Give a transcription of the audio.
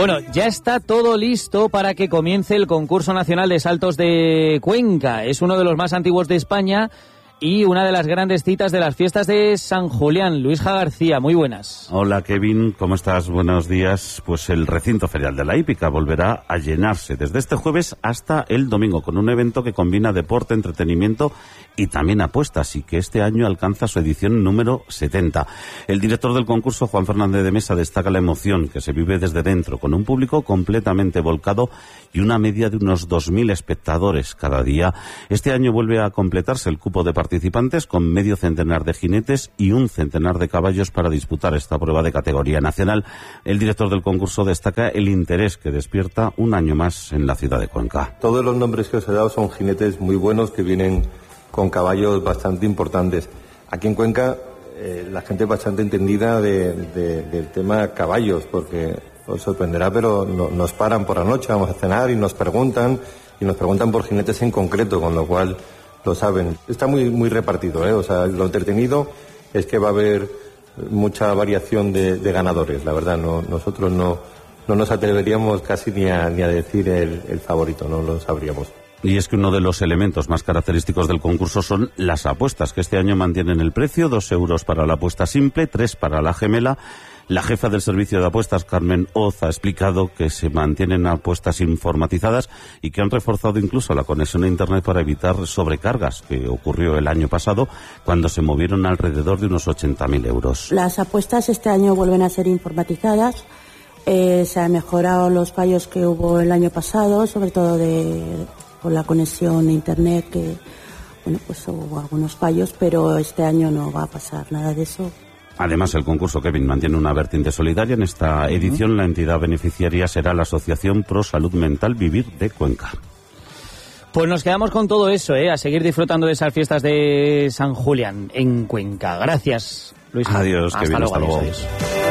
Bueno, ya está todo listo para que comience el concurso nacional de saltos de Cuenca. Es uno de los más antiguos de España y una de las grandes citas de las fiestas de San Julián. Luisja García, muy buenas. Hola Kevin, ¿cómo estás? Buenos días. Pues el recinto ferial de la hípica volverá a llenarse desde este jueves hasta el domingo con un evento que combina deporte, entretenimiento y también apuestas, y que este año alcanza su edición número 70. El director del concurso, Juan Fernández de Mesa, destaca la emoción que se vive desde dentro, con un público completamente volcado y una media de unos 2.000 espectadores cada día. Este año vuelve a completarse el cupo de participantes con medio centenar de jinetes y un centenar de caballos para disputar esta prueba de categoría nacional. El director del concurso destaca el interés que despierta un año más en la ciudad de Cuenca. Todos los nombres que os he dado son jinetes muy buenos que vienen con caballos bastante importantes. Aquí en Cuenca la gente es bastante entendida del tema caballos, porque os sorprenderá, pero nos paran por la noche, vamos a cenar y nos preguntan por jinetes en concreto, con lo cual lo saben. Está muy repartido, O sea, lo entretenido es que va a haber mucha variación de ganadores. La verdad, nosotros no nos atreveríamos casi ni a decir el favorito, no lo sabríamos. Y es que uno de los elementos más característicos del concurso son las apuestas, que este año mantienen el precio, 2 euros para la apuesta simple, 3 para la gemela. La jefa del servicio de apuestas, Carmen Oz, ha explicado que se mantienen apuestas informatizadas y que han reforzado incluso la conexión a Internet para evitar sobrecargas, que ocurrió el año pasado cuando se movieron alrededor de unos 80.000 euros. Las apuestas este año vuelven a ser informatizadas. Se han mejorado los fallos que hubo el año pasado, sobre todo con la conexión a Internet, que pues hubo algunos fallos, pero este año no va a pasar nada de eso. Además, el concurso, Kevin, mantiene una vertiente solidaria. En esta edición, la entidad beneficiaria será la Asociación Pro Salud Mental Vivir de Cuenca. Pues nos quedamos con todo eso, a seguir disfrutando de esas fiestas de San Julián en Cuenca. Gracias, Luis. Adiós, Kevin. Hasta luego.